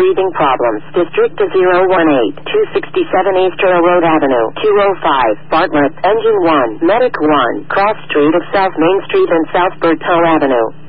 breathing problems. District 018, 267 East Railroad Avenue, 205, Bartlett, Engine 1, Medic 1, Cross Street of South Main Street and South Berthoud Avenue.